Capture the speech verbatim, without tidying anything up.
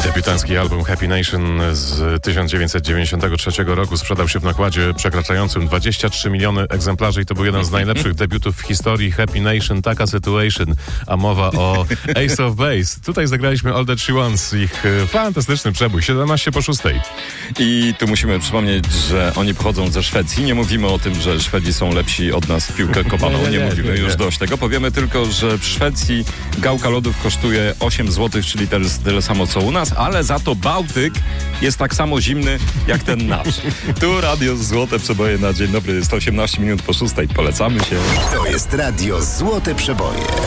Debiutancki album Happy Nation z tysiąc dziewięćset dziewięćdziesiątego trzeciego roku sprzedał się w nakładzie przekraczającym dwadzieścia trzy miliony egzemplarzy i to był jeden z najlepszych debiutów w historii Happy Nation, taka situation, a mowa o Ace of Base. Tutaj zagraliśmy All That She Wants, ich fantastyczny przebój, siedemnaście po szóstej. I tu musimy przypomnieć, że oni pochodzą ze Szwecji. Nie mówimy o tym, że Szwedzi są lepsi od nas w piłkę kopaną. Nie, nie, nie mówimy nie, nie. już dość tego. Powiemy tylko, że w Szwecji gałka lodów kosztuje osiem złotych, czyli tyle samo co u nas, ale za to Bałtyk jest tak samo zimny jak ten nasz. Tu Radio Złote Przeboje na dzień dobry, jest osiemnaście minut po szóstej. Polecamy się. To jest Radio Złote Przeboje.